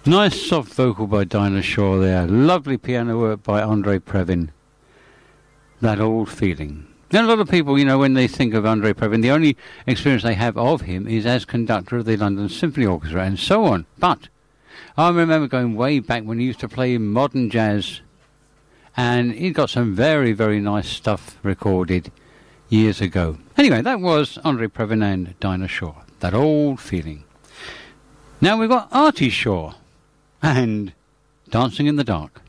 Nice soft vocal by Dinah Shore there. Lovely piano work by Andre Previn. That old feeling. Now, a lot of people, when they think of Andre Previn, the only experience they have of him is as conductor of the London Symphony Orchestra and so on. But I remember going way back when he used to play modern jazz, and he got some very, very nice stuff recorded years ago. Anyway, that was Andre Previn and Dinah Shore. That old feeling. Now we've got Artie Shaw and Dancing in the Dark.